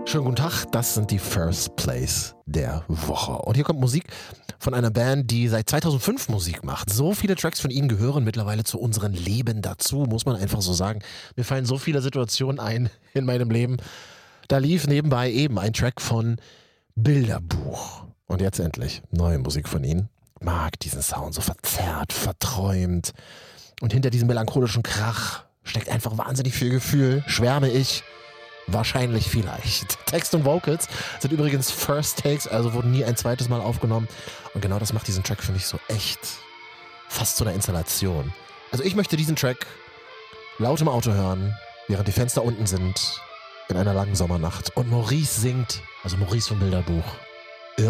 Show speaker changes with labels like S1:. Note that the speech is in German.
S1: Schönen guten Tag, das sind die First Plays der Woche. Und hier kommt Musik von einer Band, die seit 2005 Musik macht. So viele Tracks von ihnen gehören mittlerweile zu unserem Leben dazu, muss man einfach so sagen. Mir fallen so viele Situationen ein in meinem Leben. Da lief nebenbei eben ein Track von Bilderbuch. Und jetzt endlich neue Musik von ihnen. Mag diesen Sound, so verzerrt, verträumt. Und hinter diesem melancholischen Krach steckt einfach wahnsinnig viel Gefühl. Schwärme ich. Wahrscheinlich vielleicht. Text und Vocals sind übrigens First Takes, also wurden nie ein zweites Mal aufgenommen. Und genau das macht diesen Track für mich so echt fast zu einer Installation. Also ich möchte diesen Track laut im Auto hören, während die Fenster unten sind, in einer langen Sommernacht. Und Maurice singt, also Maurice vom Bilderbuch,